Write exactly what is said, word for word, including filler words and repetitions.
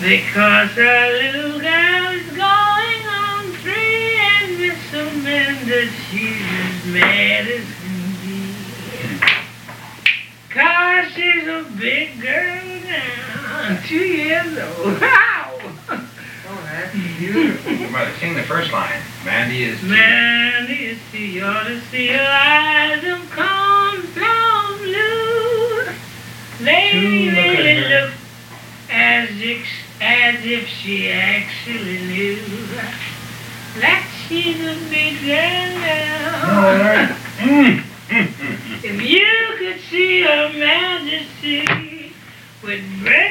Because our little girl is going on three, and Miss Amanda, she's as mad as can be. Cause she's a big girl now, two years old. Wow! Oh, that's beautiful. Brother, sing the first line. Mandy is... Mandy is you ought to see her eyes of cornflower blue. They Two, look at really her. look as if, as if she actually knew that she's a big girl now. All right. Mm. Mm, mm, mm. If you could see her majesty with breath